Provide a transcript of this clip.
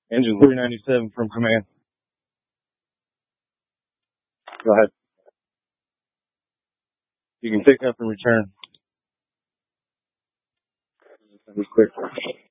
Engine 397 from command. Go ahead. You can pick up and return. That was quick.